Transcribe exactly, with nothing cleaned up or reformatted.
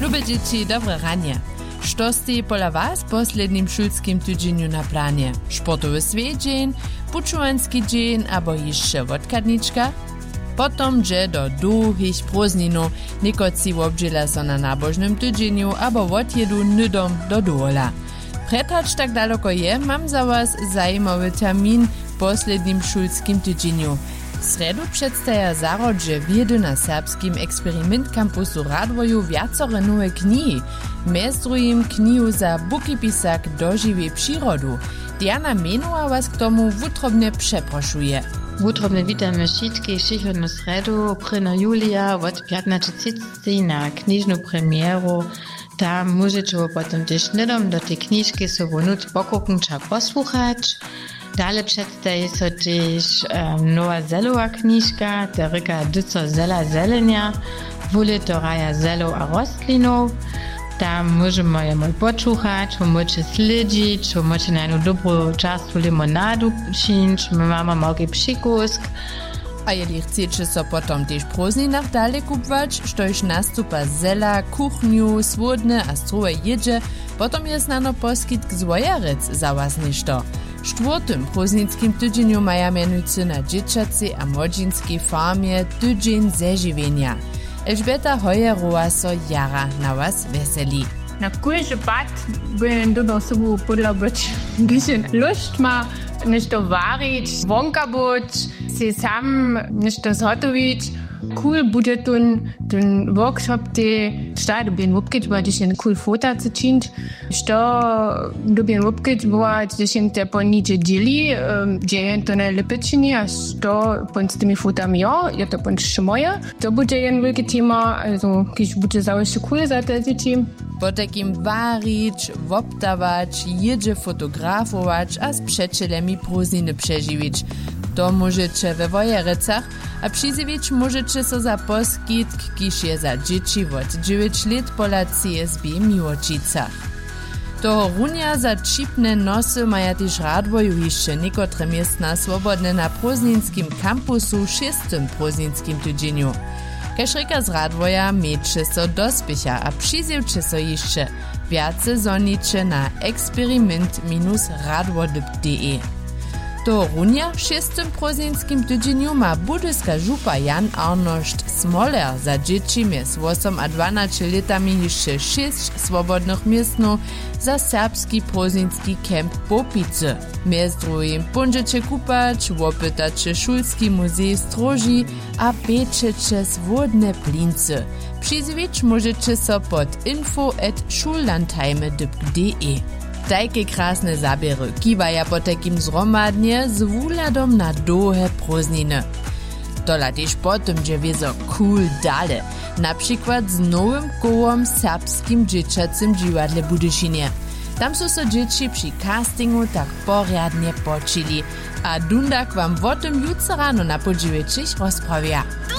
Lube dzieci, dobre ranie. Što ste pola was poslednim šulskim tydzieniu na planie? Sportowy svědźeń, pučuanski dzień abo jeszcze wodkadniczka? Potom dże do długich prózdninów, niekoci obdziela so na nabożnym tydzieniu abo odjedu nydom do dola. Pretacz tak daleko je, mam za was zajímavý termin w poslednim šulskim tydzieniu. W sredu przedstawia zarodże wiedy na serbskim eksperiment kampusu Radwoju wiacore nowe knihy. Mez drugim knihu za bukipisak dožiwie przyrodu. Diana Menuła was k tomu wutrobne przeproszuje. Wutrobne witamy wszystkich przychodną sredu, prvního julija od piętnaście trzydzieści na knižnu premieru. Tam możecie potem też nidom do tej kniżki sobie nut pokuknča posłuchać. Dalej przedstawi się też um, nowa zelowa kniżka, teryka dyco zela zelenia, wuli to raja zelo a rostlinów. Tam możemy je mal počuchać, możecie śledzić, możecie na jedną dobrą czarstwu limonadu przyjąć, my mamy małki przykusk. A jeli chcecie so potom też prózdninach dalej kupować, štož nastupa zela, kuchniu, słodne a stroje jedzie, potom je znano poskitk zwojarec za was ništo. W czwartym prózdnickim tydzieniu maja mianujcy na dzieciacy a młodzieńskiej farmie tydzień zeżywienia. Elżbieta Hojerowa so jara na was weseli. Na kujże pat bym dodał sobie podla być, gdyż lust ma nešto warić, wonka być, się sam nešto zhotowić. Cool bude ten, ten workshop, te šta dobien wopkić, bo gdyż jen cool fota zaczynić, što dobien wopkić, bo gdyż jen te po nicze dzieli, gdzie jen to ne lepečini, a što pon z tymi fotami jo, je to pon še moje. To bude jen wielkie tema, also gdyż bude założę cool za te dzieci. Po takim warić, woptawać, jedzie fotografować, a z przyjacielami prózdniny przeżywić. To możecie we Wojerecach, a przyzywić możecie so za poskitk, kiż je za dzieci od dziewięć lat pola C S B Miłočicach. Toho runia za čipne nosy maja też Radwoju jeszcze niekotre miestna swobodne na prózdninskim kampusu w szóstym prózdninskim tydzieniu. Kaž reka z Radwoja miejcie so dospěcha a przyzywcie so jeszcze wiace zonicze na eksperiment minus radwodyb kropka de. To runia w szóstym prózdninskim tydzieniu ma budyska župa Jan Arnošt Smoler za dzieci między osiem a dwanaście latami jeszcze sześć swobodnych miestnów za serbski prózdninski kemp Popice. Między drugim będziecie kupać, łopytacie szulski muzej stroży a pieczecie swodne plince. Przyzwać możecie so pod info at schullandheime kropka de. Tajke krasne zabiery kiwaja po takim zromadnie z wuladom na długie prózdniny. Tola też potem, gdzie wiezo cool dale, na przykład z nowym kołom serbskim dzieciacym dziwadle Budyszynie. Tam są so dzieci przy castingu tak porядnie počili, a Dundak wam o tym jutro rano na podziwieczych rozprawia.